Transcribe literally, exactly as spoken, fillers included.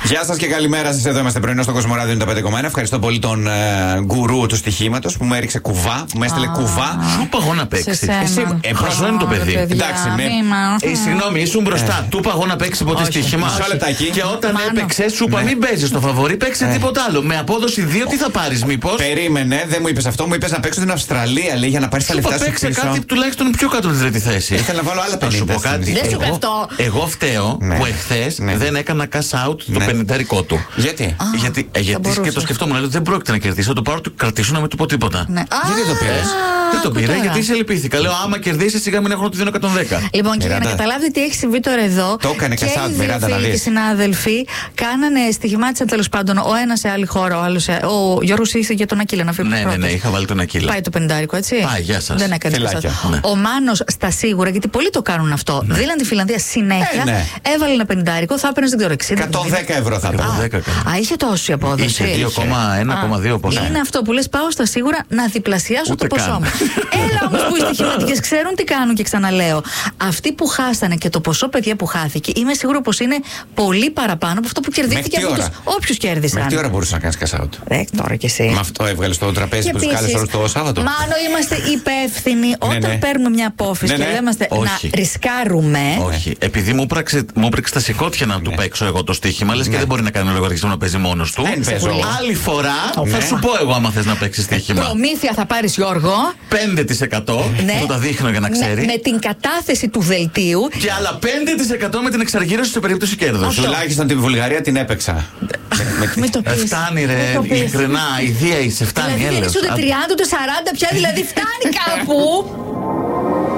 Γεια σας και καλημέρα σας. Εδώ είμαστε πρωινό στο Κοσμοράδιο ενενήντα πέντε κόμμα ένα. Ευχαριστώ πολύ τον ε, γκουρού του στοιχήματος που μου έριξε κουβά, που με έστειλε κουβά. Του παγώ να παίξει. Εσύ, ε, Προσώ είναι το παιδί. Εντάξει, με. Ε, συγγνώμη, ήσουν μπροστά. Του παγώ να παίξει ποτέ στοίχημα. Και όταν έπαιξε, σου είπα μην παίζει στο φαβορί, παίξε τίποτα άλλο. Με απόδοση δύο τι θα πάρει, μήπως? Περίμενε, δεν μου είπε αυτό, μου είπε να παίξω την Αυστραλία, λέει, για να πάρει τα λεφτά σου. Παίξε κάτι τουλάχιστον πιο κάτω από την τρίτη θέση. Ήθελα να βάλω άλλα πενήντα. Να σου πω κάτι. Δεν σου πει αυτό. Εγώ φταίω που εχθές δεν έκανα cash out το πενηντάρικο του. Γιατί? Γιατί και το σκεφτόμουν, λέω δεν πρόκειται να κερδίσω, θα το πάρω, το κρατήσω να μην του πω τίποτα. Γιατί το πήρε? Δεν το πήρα γιατί σε λυπήθηκα. Λέω άμα κερδίσει σιγά μην έχω να του δίνω εκατόν δέκα. Λοιπόν, και για να καταλάβετε τι έχει συμβεί τώρα εδώ. Το έκανε και cash out, οι δύο φίλοι και συνάδελφοι κάνανε στοιχημάτισαν τέλος πάντων ο ένας σε άλλη χώρα, ο άλλος. Ο Γιώργος ήρθε για τον Ακύλα να φύγει. Ναι, ναι, ναι, είχα βάλει τον Ακύλα. Πάει το πεντάρικο, έτσι. Πάει, γεια σας. Δεν έκανε Φιλάκια. Ναι. Ο Μάνος στα σίγουρα, γιατί πολλοί το κάνουν αυτό. Ναι. Δήλαν τη Φιλανδία συνέχεια. Ε, ναι. Έβαλε ένα πεντάρικο, θα έπαιρνε δεν ξέρω εξήντα. εκατόν δέκα ευρώ θα έπαιρνε. Α, είχε τόση απόδοση. Είχε δύο κόμμα ένα κόμμα δύο ποσά. Είναι αυτό που λες, πάω στα σίγουρα να διπλασιάσω ούτε το ποσό μου. Έλα όμως που οι στοιχηματικές ξέρουν τι κάνουν και ξαναλέω. Αυτοί που χάσανε και το ποσό, παιδιά, που χάθηκε, είμαι σίγουρο πως είναι πολύ παραπάνω από αυτό που κερδίθηκε από τους όποιους κέρδισαν. Με τι ώρα μπορούσε να κάνει cash out? Ε, τώρα κι εσύ. Με αυτό έβγαλε στο τραπέζι που του κάλεσε όλο το Σάββατο. Μάνο, είμαστε υπεύθυνοι όταν ναι, ναι. παίρνουμε μια απόφαση ναι, ναι. και λέμε να ρισκάρουμε. Όχι. Επειδή μου έπρεξε τα σηκώτια να του παίξω εγώ το στοίχημα, λες και δεν μπορεί να κάνει λογαριασμό να παίζει μόνος του. Άλλη φορά θα σου πω εγώ άμα θες να παίξει στοίχημα. Προμήθεια θα πάρεις, Γιώργο. πέντε τοις εκατό που τα δείχνω για να ξέρει. Με την κατάθεση του δελτίου. Και άλλα πέντε τοις εκατό με την εξαργύρωση σε περίπτωση κέρδους. Τουλάχιστον την Βουλγαρία την έπαιξα. Φτάνει ρε, ειλικρινά, ιδέα είσαι, φτάνει. Δηλαδή δεν είσαι ούτε τριάντα ούτε σαράντα πια, δηλαδή φτάνει κάπου.